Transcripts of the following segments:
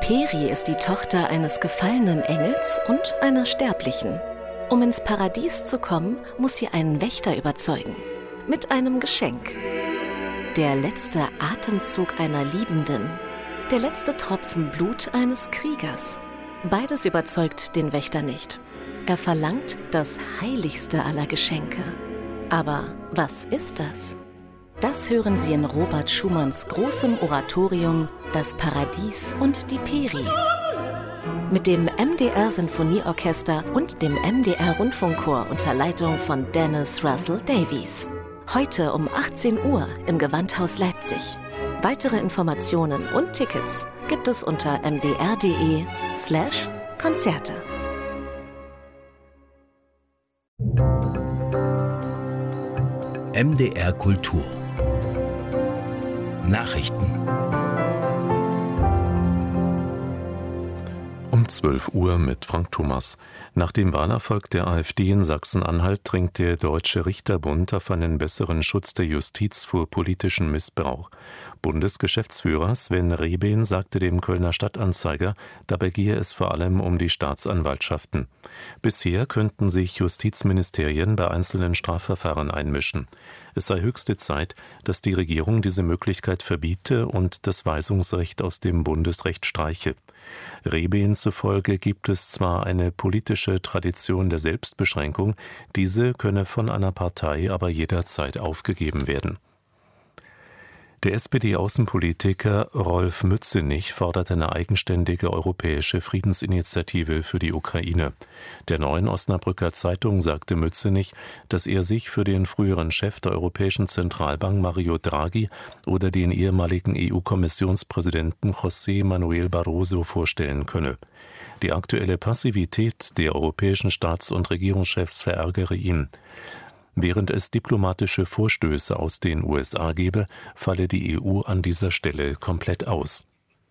Peri ist die Tochter eines gefallenen Engels und einer Sterblichen. Um ins Paradies zu kommen, muss sie einen Wächter überzeugen. Mit einem Geschenk. Der letzte Atemzug einer Liebenden. Der letzte Tropfen Blut eines Kriegers. Beides überzeugt den Wächter nicht. Er verlangt das heiligste aller Geschenke. Aber was ist das? Das hören Sie in Robert Schumanns großem Oratorium Das Paradies und die Peri. Mit dem MDR Sinfonieorchester und dem MDR Rundfunkchor unter Leitung von Dennis Russell Davies. Heute um 18 Uhr im Gewandhaus Leipzig. Weitere Informationen und Tickets gibt es unter mdr.de/Konzerte. MDR Kultur Nachrichten. Um 12 Uhr mit Frank Thomas. Nach dem Wahlerfolg der AfD in Sachsen-Anhalt drängt der Deutsche Richterbund auf einen besseren Schutz der Justiz vor politischem Missbrauch. Bundesgeschäftsführer Sven Rehben sagte dem Kölner Stadtanzeiger, dabei gehe es vor allem um die Staatsanwaltschaften. Bisher könnten sich Justizministerien bei einzelnen Strafverfahren einmischen. Es sei höchste Zeit, dass die Regierung diese Möglichkeit verbiete und das Weisungsrecht aus dem Bundesrecht streiche. Rehben zufolge gibt es zwar eine politische Tradition der Selbstbeschränkung, diese könne von einer Partei aber jederzeit aufgegeben werden. Der SPD-Außenpolitiker Rolf Mützenich fordert eine eigenständige europäische Friedensinitiative für die Ukraine. Der Neuen Osnabrücker Zeitung sagte Mützenich, dass er sich für den früheren Chef der Europäischen Zentralbank Mario Draghi oder den ehemaligen EU-Kommissionspräsidenten José Manuel Barroso vorstellen könne. Die aktuelle Passivität der europäischen Staats- und Regierungschefs verärgere ihn. Während es diplomatische Vorstöße aus den USA gebe, falle die EU an dieser Stelle komplett aus.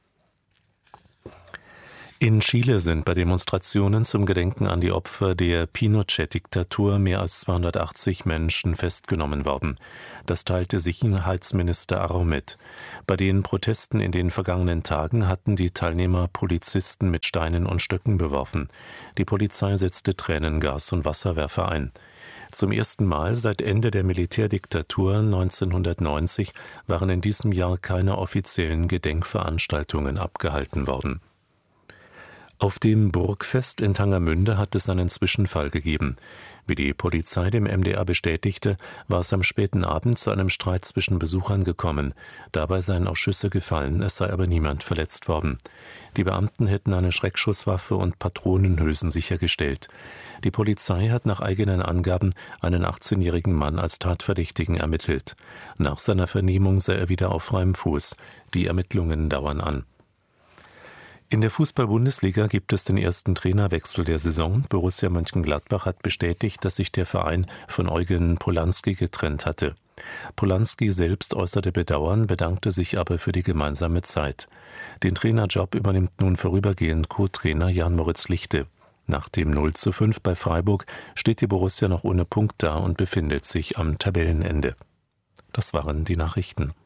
In Chile sind bei Demonstrationen zum Gedenken an die Opfer der Pinochet-Diktatur mehr als 280 Menschen festgenommen worden. Das teilte Sicherheitsminister Arro mit. Bei den Protesten in den vergangenen Tagen hatten die Teilnehmer Polizisten mit Steinen und Stöcken beworfen. Die Polizei setzte Tränengas und Wasserwerfer ein. Zum ersten Mal seit Ende der Militärdiktatur 1990 waren in diesem Jahr keine offiziellen Gedenkveranstaltungen abgehalten worden. Auf dem Burgfest in Tangermünde hat es einen Zwischenfall gegeben. Wie die Polizei dem MDR bestätigte, war es am späten Abend zu einem Streit zwischen Besuchern gekommen. Dabei seien auch Schüsse gefallen, es sei aber niemand verletzt worden. Die Beamten hätten eine Schreckschusswaffe und Patronenhülsen sichergestellt. Die Polizei hat nach eigenen Angaben einen 18-jährigen Mann als Tatverdächtigen ermittelt. Nach seiner Vernehmung sei er wieder auf freiem Fuß. Die Ermittlungen dauern an. In der Fußball-Bundesliga gibt es den ersten Trainerwechsel der Saison. Borussia Mönchengladbach hat bestätigt, dass sich der Verein von Eugen Polanski getrennt hatte. Polanski selbst äußerte Bedauern, bedankte sich aber für die gemeinsame Zeit. Den Trainerjob übernimmt nun vorübergehend Co-Trainer Jan-Moritz Lichte. Nach dem 0:5 bei Freiburg steht die Borussia noch ohne Punkt da und befindet sich am Tabellenende. Das waren die Nachrichten.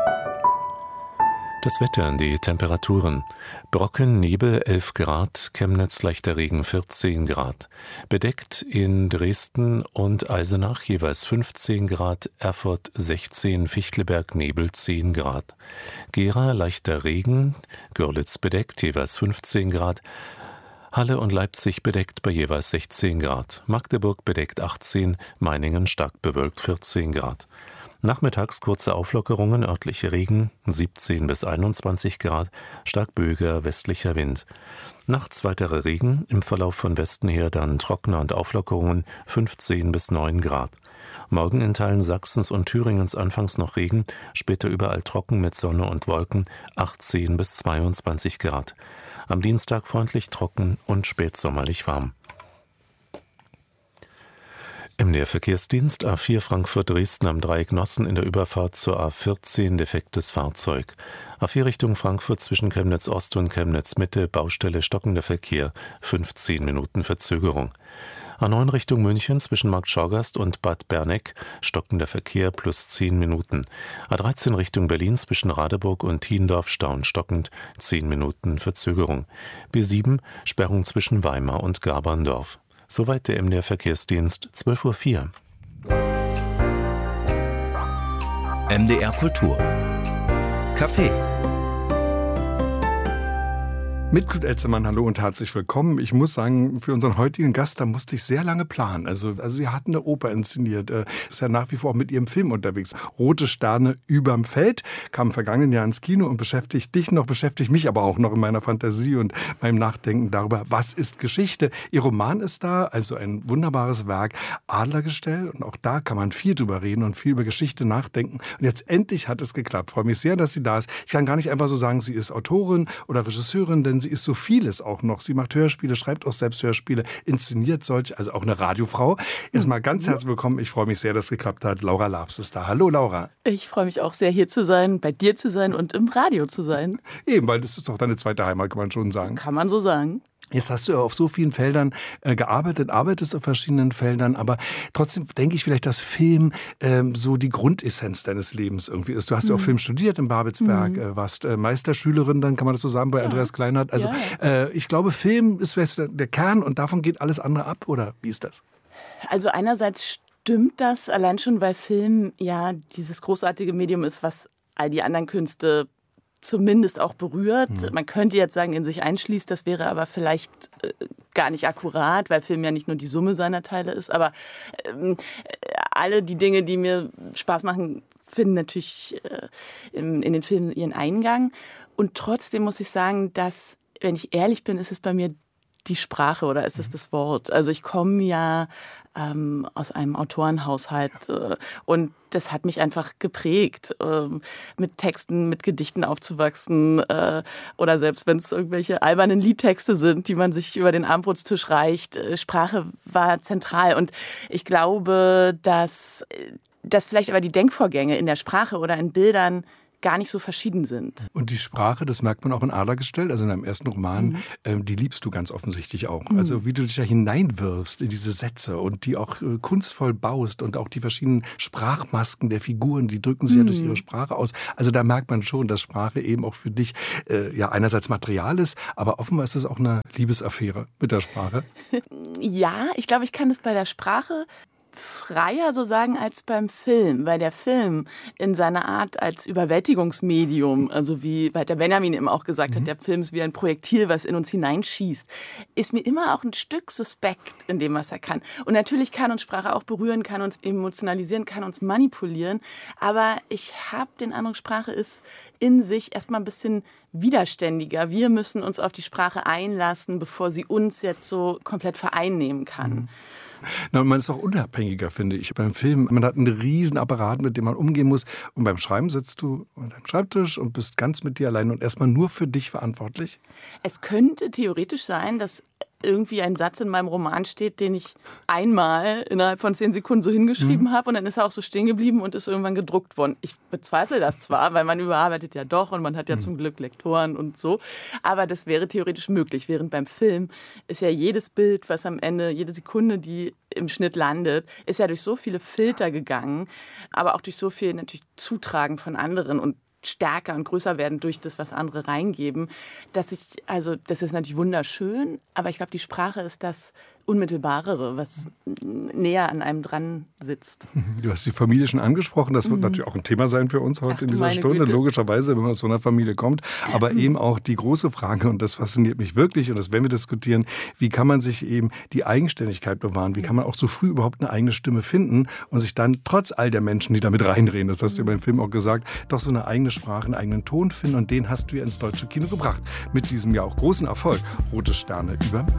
Das Wetter, die Temperaturen. Brocken, Nebel 11 Grad, Chemnitz leichter Regen 14 Grad. Bedeckt in Dresden und Eisenach jeweils 15 Grad, Erfurt 16, Fichtelberg Nebel 10 Grad. Gera leichter Regen, Görlitz bedeckt jeweils 15 Grad. Halle und Leipzig bedeckt bei jeweils 16 Grad. Magdeburg bedeckt 18, Meiningen stark bewölkt 14 Grad. Nachmittags kurze Auflockerungen, örtliche Regen, 17 bis 21 Grad, stark böiger westlicher Wind. Nachts weitere Regen, im Verlauf von Westen her dann trockener und Auflockerungen, 15 bis 9 Grad. Morgen in Teilen Sachsens und Thüringens anfangs noch Regen, später überall trocken mit Sonne und Wolken, 18 bis 22 Grad. Am Dienstag freundlich trocken und spätsommerlich warm. MDR Verkehrsdienst A4 Frankfurt-Dresden am Dreieck Nossen in der Überfahrt zur A14 defektes Fahrzeug. A4 Richtung Frankfurt zwischen Chemnitz Ost und Chemnitz Mitte, Baustelle stockender Verkehr, 15 Minuten Verzögerung. A9 Richtung München zwischen Markt Schauergast und Bad Berneck stockender Verkehr plus 10 Minuten. A13 Richtung Berlin zwischen Radeburg und Thiendorf Stauen stockend, 10 Minuten Verzögerung. B7 Sperrung zwischen Weimar und Gaberndorf. Soweit der MDR Verkehrsdienst, 12:04 Uhr. MDR Kultur Café Mit Kurt Elzemann, hallo und herzlich willkommen. Ich muss sagen, für unseren heutigen Gast, da musste ich sehr lange planen. Also Sie hatten eine Oper inszeniert, ist ja nach wie vor auch mit Ihrem Film unterwegs. Rote Sterne überm Feld, kam im vergangenen Jahr ins Kino und beschäftigt dich noch, beschäftigt mich aber auch noch in meiner Fantasie und meinem Nachdenken darüber, was ist Geschichte. Ihr Roman ist da, also ein wunderbares Werk, Adlergestell, und auch da kann man viel drüber reden und viel über Geschichte nachdenken. Und jetzt endlich hat es geklappt. Ich freue mich sehr, dass sie da ist. Ich kann gar nicht einfach so sagen, sie ist Autorin oder Regisseurin, denn sie ist so vieles auch noch. Sie macht Hörspiele, schreibt auch selbst Hörspiele, inszeniert solche, also auch eine Radiofrau. Erstmal ganz herzlich willkommen. Ich freue mich sehr, dass es geklappt hat. Laura Labs ist da. Hallo Laura. Ich freue mich auch sehr, hier zu sein, bei dir zu sein und im Radio zu sein. Eben, weil das ist doch deine zweite Heimat, kann man schon sagen. Kann man so sagen. Jetzt hast du ja auf so vielen Feldern gearbeitet, arbeitest auf verschiedenen Feldern, aber trotzdem denke ich vielleicht, dass Film so die Grundessenz deines Lebens irgendwie ist. Du hast ja auch Film studiert in Babelsberg, warst Meisterschülerin, dann kann man das so sagen, bei Andreas Kleinhardt. Also ich glaube, Film ist der Kern und davon geht alles andere ab, oder wie ist das? Also einerseits stimmt das, allein schon, weil Film ja dieses großartige Medium ist, was all die anderen Künste zumindest auch berührt. Man könnte jetzt sagen, in sich einschließt, das wäre aber vielleicht gar nicht akkurat, weil Film ja nicht nur die Summe seiner Teile ist, aber alle die Dinge, die mir Spaß machen, finden natürlich in den Filmen ihren Eingang. Und trotzdem muss ich sagen, dass, wenn ich ehrlich bin, ist es bei mir die Sprache oder ist es das Wort? Also ich komme ja aus einem Autorenhaushalt und das hat mich einfach geprägt, mit Texten, mit Gedichten aufzuwachsen oder selbst wenn es irgendwelche albernen Liedtexte sind, die man sich über den Abendbrotstisch reicht. Sprache war zentral und ich glaube, dass vielleicht aber die Denkvorgänge in der Sprache oder in Bildern gar nicht so verschieden sind. Und die Sprache, das merkt man auch in Adlergestell, also in deinem ersten Roman, die liebst du ganz offensichtlich auch. Also wie du dich da hineinwirfst in diese Sätze und die auch kunstvoll baust und auch die verschiedenen Sprachmasken der Figuren, die drücken sich ja durch ihre Sprache aus. Also da merkt man schon, dass Sprache eben auch für dich ja einerseits Material ist, aber offenbar ist es auch eine Liebesaffäre mit der Sprache. Ja, ich glaube, ich kann das bei der Sprache freier so sagen als beim Film, weil der Film in seiner Art als Überwältigungsmedium, also wie Walter Benjamin eben auch gesagt hat, der Film ist wie ein Projektil, was in uns hineinschießt, ist mir immer auch ein Stück suspekt in dem, was er kann. Und natürlich kann uns Sprache auch berühren, kann uns emotionalisieren, kann uns manipulieren, aber ich habe den Eindruck, Sprache ist in sich erstmal ein bisschen widerständiger. Wir müssen uns auf die Sprache einlassen, bevor sie uns jetzt so komplett vereinnehmen kann. Na, und man ist auch unabhängiger, finde ich. Beim Film, man hat einen riesen Apparat, mit dem man umgehen muss. Und beim Schreiben sitzt du an deinem Schreibtisch und bist ganz mit dir allein und erstmal nur für dich verantwortlich. Es könnte theoretisch sein, dass irgendwie ein Satz in meinem Roman steht, den ich einmal innerhalb von 10 Sekunden so hingeschrieben habe und dann ist er auch so stehen geblieben und ist irgendwann gedruckt worden. Ich bezweifle das zwar, weil man überarbeitet ja doch und man hat ja zum Glück Lektoren und so, aber das wäre theoretisch möglich, während beim Film ist ja jedes Bild, was am Ende, jede Sekunde, die im Schnitt landet, ist ja durch so viele Filter gegangen, aber auch durch so viel natürlich Zutragen von anderen und stärker und größer werden durch das, was andere reingeben, das ist natürlich wunderschön, aber ich glaube, die Sprache ist das Unmittelbarere, was näher an einem dran sitzt. Du hast die Familie schon angesprochen, das wird natürlich auch ein Thema sein für uns heute in dieser Stunde, Güte. Logischerweise, wenn man aus so einer Familie kommt, aber eben auch die große Frage, und das fasziniert mich wirklich, und das werden wir diskutieren, wie kann man sich eben die Eigenständigkeit bewahren, wie kann man auch so früh überhaupt eine eigene Stimme finden und sich dann trotz all der Menschen, die damit reinreden, das hast du über den Film auch gesagt, doch so eine eigene Sprache, einen eigenen Ton finden und den hast du ja ins deutsche Kino gebracht, mit diesem ja auch großen Erfolg, Rote Sterne überm